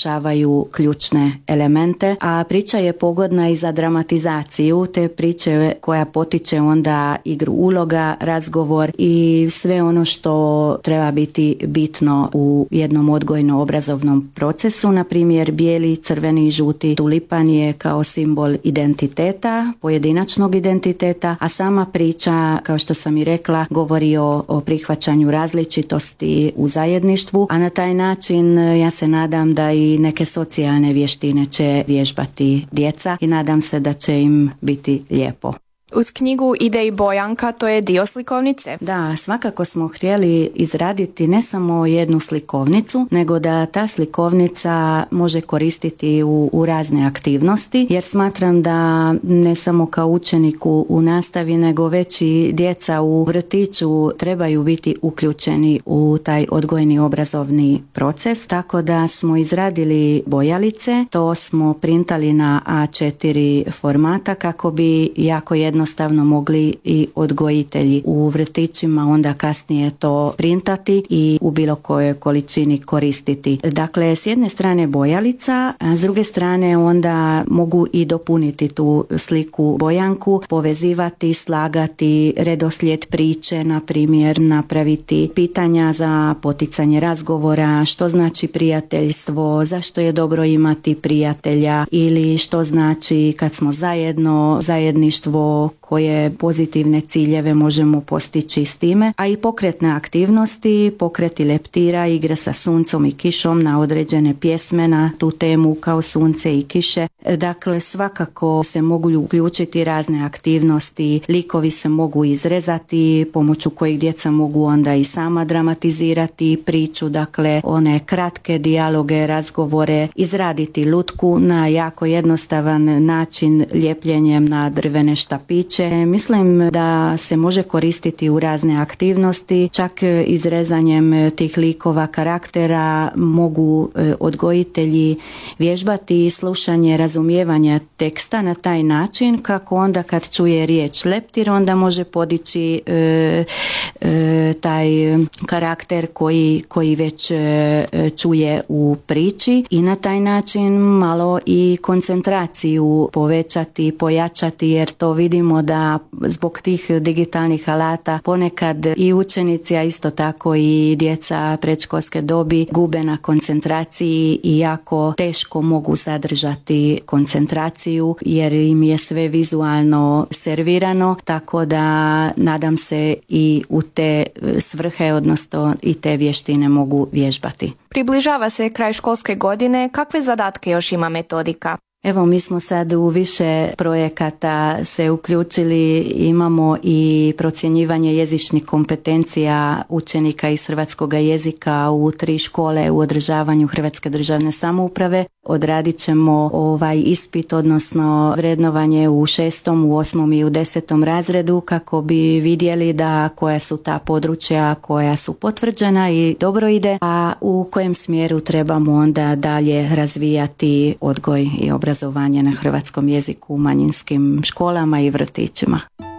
naglašavaju ključne elemente, a priča je pogodna i za dramatizaciju te priče koja potiče onda igru uloga, razgovor i sve ono što treba biti bitno u jednom odgojno-obrazovnom procesu. Na primjer, bijeli, crveni i žuti tulipan je kao simbol identiteta, pojedinačnog identiteta, a sama priča, kao što sam i rekla, govori o prihvaćanju različitosti u zajedništvu, a na taj način ja se nadam da i neke socijalne vještine će vježbati djeca i nadam se da će im biti lijepo. Uz knjigu ide i bojanka, to je dio slikovnice. Da, svakako smo htjeli izraditi ne samo jednu slikovnicu, nego da ta slikovnica može koristiti u razne aktivnosti, jer smatram da ne samo kao učeniku u nastavi, nego već i djeca u vrtiću trebaju biti uključeni u taj odgojni obrazovni proces, tako da smo izradili bojalice, to smo printali na A4 formata kako bi jako jednostavno mogli i odgojitelji u vrtićima onda kasnije to printati i u bilo kojoj količini koristiti. Dakle, s jedne strane bojalica, a s druge strane onda mogu i dopuniti tu sliku bojanku, povezivati, slagati redoslijed priče, na primjer napraviti pitanja za poticanje razgovora, što znači prijateljstvo, zašto je dobro imati prijatelja ili što znači kad smo zajedno, zajedništvo, koje pozitivne ciljeve možemo postići s time, a i pokretne aktivnosti, pokreti leptira, igre sa suncom i kišom na određene pjesme na tu temu kao sunce i kiše. Dakle, svakako se mogu uključiti razne aktivnosti, likovi se mogu izrezati, pomoću kojih djeca mogu onda i sama dramatizirati priču, dakle one kratke dijaloge, razgovore, izraditi lutku na jako jednostavan način ljepljenjem na drvene štapiće. Mislim da se može koristiti u razne aktivnosti, čak izrezanjem tih likova karaktera mogu odgojitelji vježbati slušanje, razumijevanje teksta na taj način kako onda kad čuje riječ leptir onda može podići taj karakter koji već čuje u priči i na taj način malo i koncentraciju povećati, pojačati, jer to vidimo da zbog tih digitalnih alata ponekad i učenici, a isto tako i djeca predškolske dobi gube na koncentraciji i jako teško mogu zadržati koncentraciju jer im je sve vizualno servirano, tako da nadam se i u te svrhe, odnosno i te vještine mogu vježbati. Približava se kraj školske godine, kakve zadatke još ima metodika? Evo, mi smo sad u više projekata se uključili, imamo i procjenjivanje jezičnih kompetencija učenika iz hrvatskog jezika u 3 škole u održavanju Hrvatske državne samouprave. Odradit ćemo ispit, odnosno vrednovanje u 6., u 8. i u 10. razredu kako bi vidjeli da koja su ta područja koja su potvrđena i dobro ide, a u kojem smjeru trebamo onda dalje razvijati odgoj i obrazovanje na hrvatskom jeziku u manjinskim školama i vrtićima.